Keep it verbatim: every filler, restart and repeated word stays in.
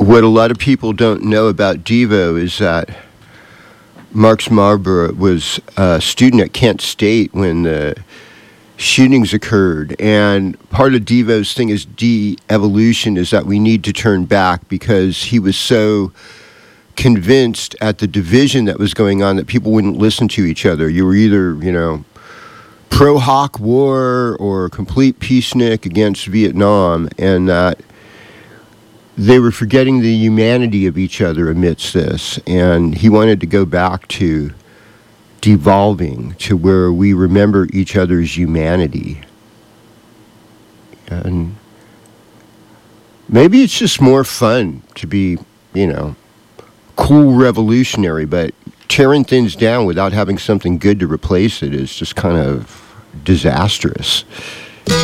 what a lot of people don't know about Devo is that Marx Marlborough was a student at Kent State when the shootings occurred. And part of Devo's thing is de-evolution, is that we need to turn back, because he was so convinced at the division that was going on that people wouldn't listen to each other. You were either, you know, pro-Hawk war or complete peacenik against Vietnam, and that they were forgetting the humanity of each other amidst this. And he wanted to go back to devolving to where we remember each other's humanity. And maybe it's just more fun to be, you know, cool revolutionary, but tearing things down without having something good to replace it is just kind of disastrous.